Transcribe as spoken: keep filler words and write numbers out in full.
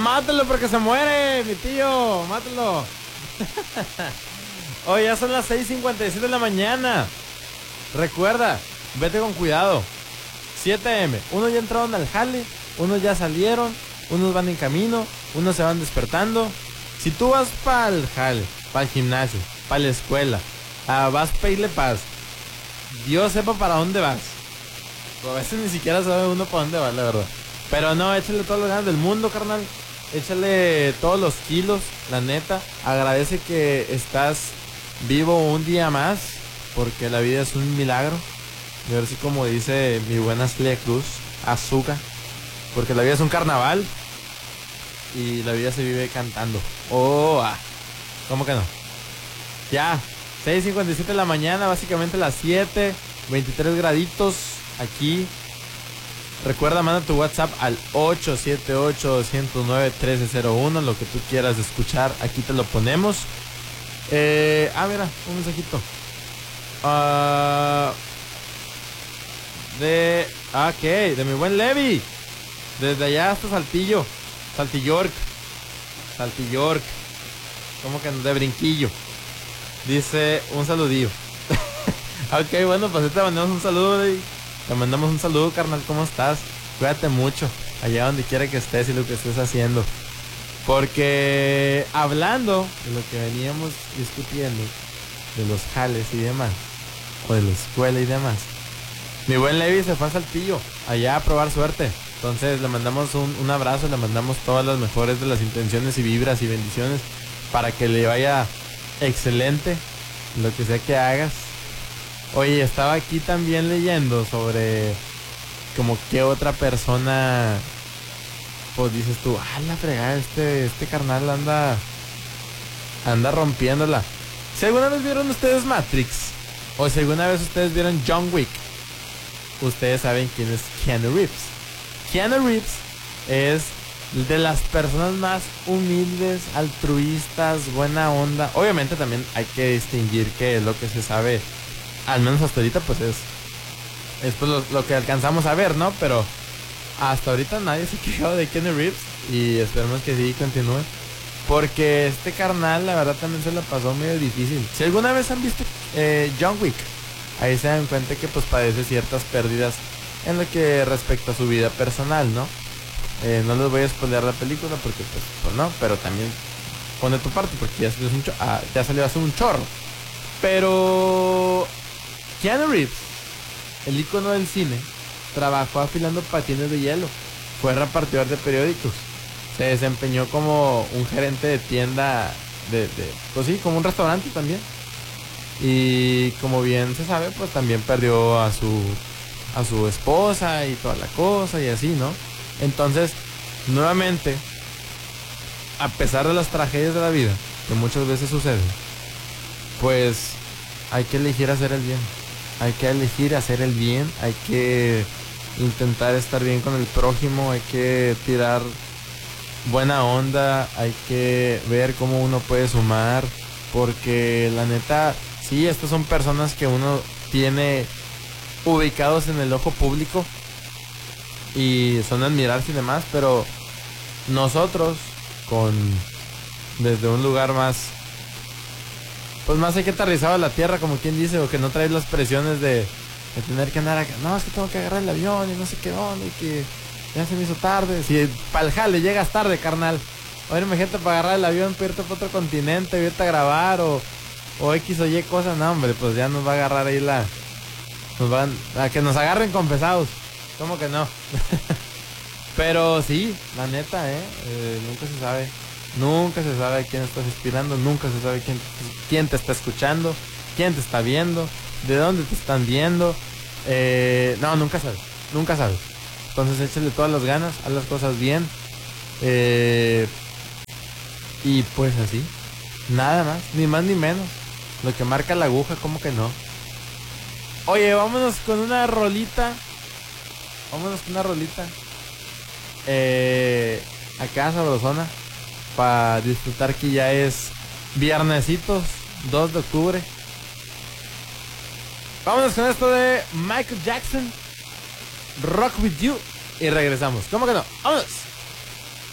Mátalo porque se muere, mi tío. Mátalo. Hoy ya son las seis cincuenta y siete de la mañana. Recuerda, vete con cuidado. siete eme. Unos ya entraron al jale, unos ya salieron, unos van en camino, unos se van despertando. Si tú vas para el jale, para el gimnasio, para la escuela, ah, vas para irle paz, Dios sepa para dónde vas. A veces ni siquiera sabe uno para dónde va, la verdad. Pero no, échale todas las ganas del mundo, carnal. Échale todos los kilos, la neta. Agradece que estás vivo un día más, porque la vida es un milagro. Y ahora sí, como dice mi buena Celia Cruz, azúcar. Porque la vida es un carnaval y la vida se vive cantando. Oh, ah. ¿Cómo que no? Ya, seis cincuenta y siete de la mañana, básicamente las siete, veintitrés graditos aquí. Recuerda, manda tu WhatsApp al ocho siete ocho, dos cero nueve, uno tres cero uno. Lo que tú quieras escuchar, aquí te lo ponemos. Eh, ah, mira, un mensajito. Uh, de... Ah, ok, de mi buen Levi. Desde allá hasta Saltillo. Saltillork. Saltillork. ¿Cómo que no? De Brinquillo. Dice, un saludillo. Ok, bueno, pues te mandamos un saludo, Levi. Te mandamos un saludo, carnal, ¿cómo estás? Cuídate mucho, allá donde quiera que estés y lo que estés haciendo. Porque hablando de lo que veníamos discutiendo, de los jales y demás, o de la escuela y demás, mi buen Levi se fue a Saltillo, allá a probar suerte. Entonces le mandamos un, un abrazo, le mandamos todas las mejores de las intenciones y vibras y bendiciones para que le vaya excelente lo que sea que hagas. Oye, estaba aquí también leyendo sobre como que otra persona, pues dices tú, ah, la fregada, este, este carnal anda, anda rompiéndola. Si alguna vez vieron ustedes Matrix, o si alguna vez ustedes vieron John Wick, ustedes saben quién es Keanu Reeves. Keanu Reeves es de las personas más humildes, altruistas, buena onda. Obviamente también hay que distinguir que lo que se sabe, al menos hasta ahorita, pues es, es pues lo, lo que alcanzamos a ver, ¿no? Pero hasta ahorita nadie se ha quejado de Keanu Reeves y esperemos que sí continúe. Porque este carnal, la verdad, también se la pasó medio difícil. Si alguna vez han visto eh, John Wick, ahí se dan cuenta que pues padece ciertas pérdidas en lo que respecta a su vida personal, ¿no? Eh, no les voy a spoilear la película porque pues, pues no, pero también pone tu parte porque ya salió, un cho ah, ya salió hace un chorro. Pero Keanu Reeves, el ícono del cine, trabajó afilando patines de hielo, fue repartidor de periódicos, se desempeñó como un gerente de tienda de, de, pues sí, como un restaurante también. Y como bien se sabe, pues también perdió a su a su esposa y toda la cosa y así, ¿no? Entonces, nuevamente, a pesar de las tragedias de la vida, que muchas veces suceden, pues hay que elegir hacer el bien. Hay que elegir hacer el bien, hay que intentar estar bien con el prójimo, hay que tirar buena onda, hay que ver cómo uno puede sumar, porque la neta, sí, estas son personas que uno tiene ubicados en el ojo público y son de admirarse y demás, pero nosotros, con desde un lugar más, pues más hay que aterrizado a la tierra, como quien dice, o que no traes las presiones de, de tener que andar acá, no, es que tengo que agarrar el avión y no sé qué onda, y que ya se me hizo tarde. Si para el jale llegas tarde, carnal, oye, imagínate para agarrar el avión, para irte para otro continente, irte a grabar, o, o X o Y cosas, no, hombre, pues ya nos va a agarrar ahí la, nos van, a que nos agarren confesados, ¿cómo que no? Pero sí, la neta, eh, eh, nunca se sabe. Nunca se sabe a quién estás inspirando, nunca se sabe quién, quién te está escuchando, quién te está viendo, de dónde te están viendo. Eh, no, nunca sabes, nunca sabes. Entonces échale todas las ganas, haz las cosas bien. Eh, y pues así, nada más, ni más ni menos. Lo que marca la aguja, ¿cómo que no? Oye, vámonos con una rolita. Vámonos con una rolita. Eh, acá sabrosona. Para disfrutar que ya es viernesitos, dos de octubre. Vámonos con esto de Michael Jackson, Rock With You, y regresamos. ¿Cómo que no? ¡Vámonos!